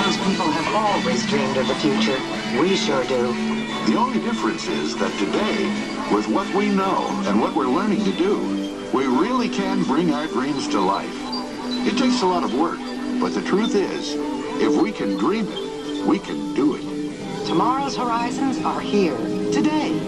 Those people have always dreamed of the future. We sure do. The only difference is that today, with what we know and what we're learning to do, we really can bring our dreams to life. It takes a lot of work, but the truth is, if we can dream it, we can do it. Tomorrow's horizons are here, today.